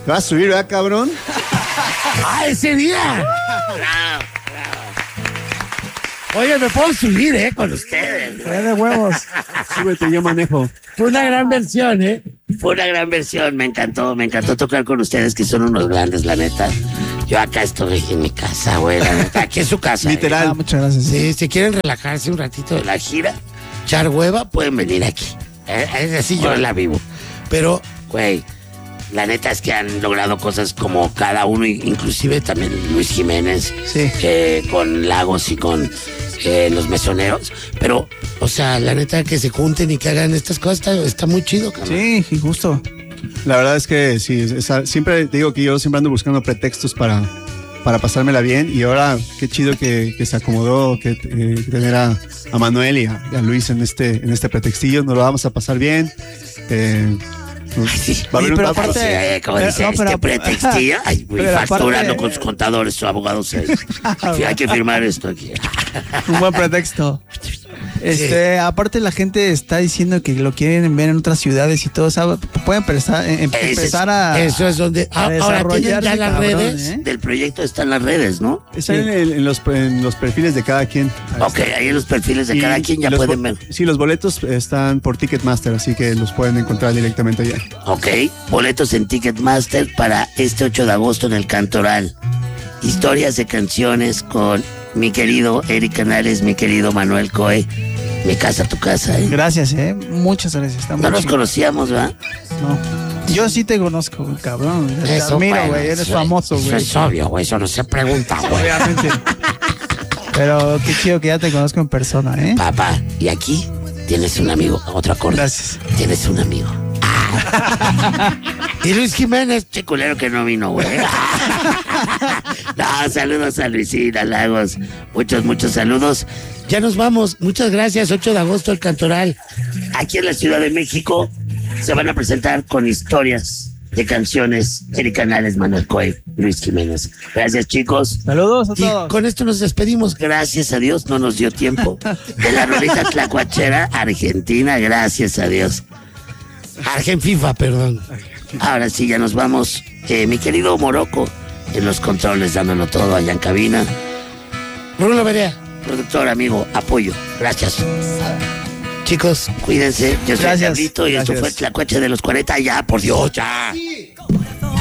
¿Te vas a subir, verdad, cabrón? ¡Ah, ese día! Oye, me puedo subir, con ustedes. Fue de huevos. Súbete, yo manejo. Fue una gran versión, Fue una gran versión, me encantó tocar con ustedes, que son unos grandes, la neta. Yo acá estoy en mi casa, güey, la neta. Aquí es su casa. Literal. Muchas gracias. Sí, si quieren relajarse un ratito de la gira, echar hueva, pueden venir aquí. Es así, yo la vivo. Pero, güey, la neta es que han logrado cosas como cada uno, inclusive también Luis Jiménez, Sí. con Lagos y con los Mesoneros. Pero, o sea, la neta que se junten y que hagan estas cosas está muy chido, cabrón. Sí, y justo. La verdad es que sí, siempre digo que yo siempre ando buscando pretextos para pasármela bien, y ahora qué chido que se acomodó que tener a Manuel y a Luis en este pretextillo. Nos lo vamos a pasar bien. Va a haber Oye, pero un tapo. aparte- Como dice, no, pero- pretextillo. Ay, güey, pero facturando aparte- con sus contadores, sus abogados. Sí, hay que firmar esto aquí. Un buen pretexto. Aparte la gente está diciendo que lo quieren ver en otras ciudades y todo, ¿sabe? Pueden empezar a... Eso es donde... a Ahora tienen ya desarrollarse, las cabrón, redes ¿eh? del proyecto, están las redes, ¿no? Está en los perfiles de cada quien. Ok, ahí en los perfiles de Y cada quien ya los pueden ver. Sí, los boletos están por Ticketmaster, así que los pueden encontrar directamente allá. Ok, boletos en Ticketmaster para este 8 de agosto en el Cantoral. Historias de canciones con mi querido Eric Canales, mi querido Manuel Coe. Mi casa, tu casa, Gracias, muchas gracias. Está No muy nos chido. conocíamos, ¿verdad? No. Yo sí te conozco, güey, cabrón. Te Eso, admiro, bueno, güey. Eres eso- famoso, Eso güey. es obvio, güey, eso no se pregunta, güey. Obviamente. Pero qué chido que ya te conozco en persona, ¿eh? Papá, y aquí tienes un amigo, otro acorde. Gracias. Tienes un amigo. Y Luis Jiménez, che culero que no vino, güey. No, saludos a Luisina Lagos. Muchos saludos. Ya nos vamos. Muchas gracias. 8 de agosto, el Cantoral. Aquí en la Ciudad de México se van a presentar con historias de canciones Eric Canales, Manuel Coe, Luis Jiménez. Gracias, chicos. Saludos a Y todos. con esto nos despedimos. Gracias a Dios, no nos dio tiempo. De la rolita tlacuachera argentina, gracias a Dios. FIFA, perdón. Ahora sí, ya nos vamos. Mi querido Morocco, en los controles, dándolo todo allá en cabina. Bruno Berea, productor, amigo, apoyo. Gracias. Chicos, cuídense. Yo soy Gracias. Diablito y esto Gracias. fue Tlacuache de los 40. Ya, por Dios, ya.